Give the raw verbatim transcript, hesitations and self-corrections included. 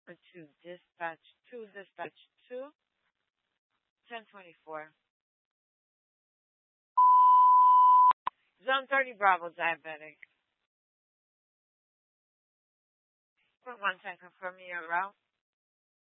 or two, dispatch two, dispatch two, ten twenty-four. Zone thirty Bravo diabetic. Point one ten, confirm your route.